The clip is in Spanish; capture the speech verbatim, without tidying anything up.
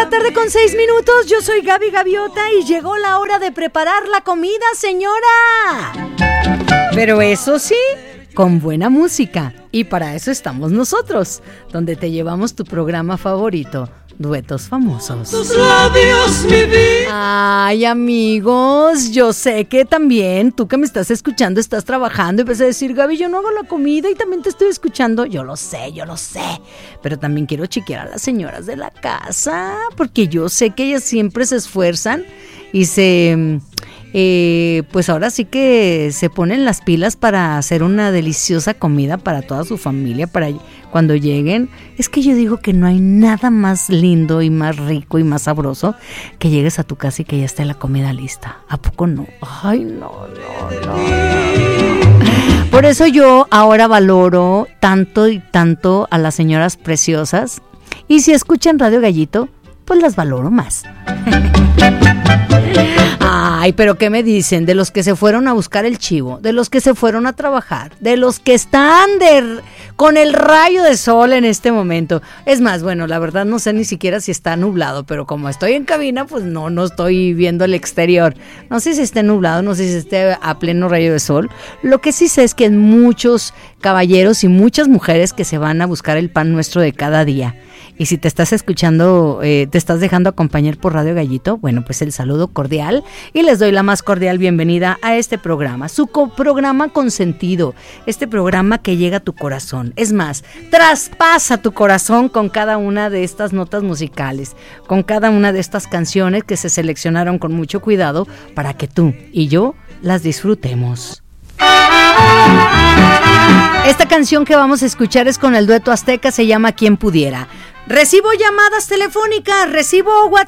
Tarde con seis minutos, yo soy Gaby Gaviota y llegó la hora de preparar la comida, señora. Pero eso sí, con buena música, y para eso estamos nosotros, donde te llevamos tu programa favorito, Duetos Famosos. Tus labios, mi vida. Ay, amigos, yo sé que también tú que me estás escuchando estás trabajando y vas a decir, Gaby, yo no hago la comida y también te estoy escuchando. Yo lo sé, yo lo sé, pero también quiero chequear a las señoras de la casa, porque yo sé que ellas siempre se esfuerzan y se... Eh, pues ahora sí que se ponen las pilas para hacer una deliciosa comida para toda su familia, para cuando lleguen. Es que yo digo que no hay nada más lindo y más rico y más sabroso que llegues a tu casa y que ya esté la comida lista. ¿A poco no? Ay, no, no, no. Por eso yo ahora valoro tanto y tanto a las señoras preciosas, y si escuchan Radio Gallito, pues las valoro más. Ay, pero ¿qué me dicen? De los que se fueron a buscar el chivo, de los que se fueron a trabajar, de los que están de, con el rayo de sol en este momento. Es más, bueno, la verdad no sé ni siquiera si está nublado, pero como estoy en cabina, pues no, no estoy viendo el exterior. No sé si esté nublado, no sé si esté a pleno rayo de sol. Lo que sí sé es que hay muchos caballeros y muchas mujeres que se van a buscar el pan nuestro de cada día. Y si te estás escuchando, eh, te estás dejando acompañar por Radio Gallito, bueno, pues el saludo cordial y les doy la más cordial bienvenida a este programa, su co- programa consentido, este programa que llega a tu corazón. Es más, traspasa tu corazón con cada una de estas notas musicales, con cada una de estas canciones que se seleccionaron con mucho cuidado para que tú y yo las disfrutemos. Esta canción que vamos a escuchar es con el dueto azteca, se llama Quien Pudiera. Recibo llamadas telefónicas, recibo WhatsApp.